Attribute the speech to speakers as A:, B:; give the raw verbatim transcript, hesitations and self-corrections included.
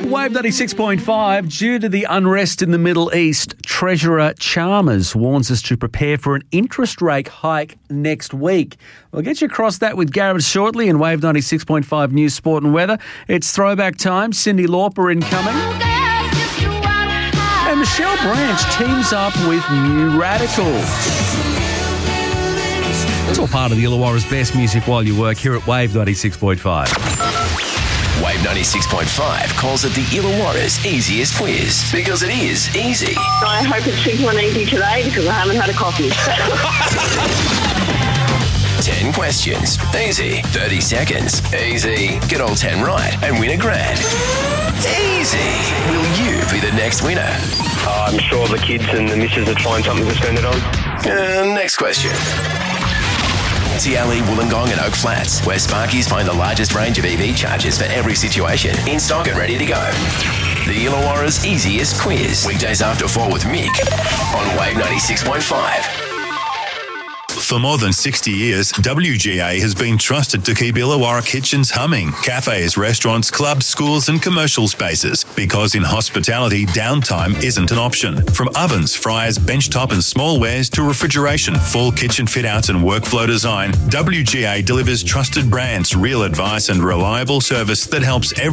A: Wave ninety-six point five. Due to the unrest in the Middle East, Treasurer Chalmers warns us to prepare for an interest rate hike next week. We'll get you across that with Garrett shortly in Wave ninety-six point five News, Sport and Weather. It's throwback time. Cyndi Lauper incoming. And Michelle Branch teams up with New Radicals. It's all part of the Illawarra's best music while you work here at Wave ninety-six point five.
B: Wave ninety-six point five calls it the Illawarra's easiest quiz because it is easy.
C: I hope it's simple and easy today because I haven't had a coffee.
B: ten questions. Easy. thirty seconds. Easy. Get all ten right and win a grand. Easy. Will you be the next winner?
D: Uh, I'm sure the kids and the missus would find something to spend it on.
B: Uh, next question. Tiali, Wollongong and Oak Flats, where Sparkies find the largest range of E V chargers for every situation, in stock and ready to go. The Illawarra's easiest quiz. Weekdays after four with Mick on Wave ninety-six point five.
E: For more than sixty years, W G A has been trusted to keep Illawarra kitchens humming. Cafes, restaurants, clubs, schools and commercial spaces. Because in hospitality, downtime isn't an option. From ovens, fryers, benchtop and small wares to refrigeration, full kitchen fit-outs and workflow design, W G A delivers trusted brands, real advice and reliable service that helps everyone